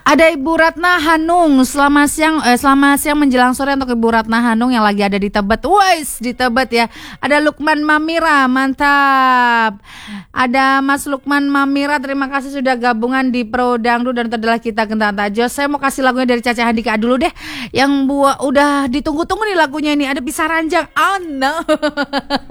Ada Ibu Ratna Hanung. Selamat siang menjelang sore untuk Ibu Ratna Hanung yang lagi ada di Tebet. Wais, di Tebet ya. Ada Lukman Mamira, mantap. Ada Mas Lukman Mamira, terima kasih sudah gabungan di Pro Dangdut dan adalah kita Genta Tajos. Saya mau kasih lagunya dari Caca Handika dulu deh. Yang udah ditunggu-tunggu nih lagunya ini. Ada Bisa Ranjang. Oh no.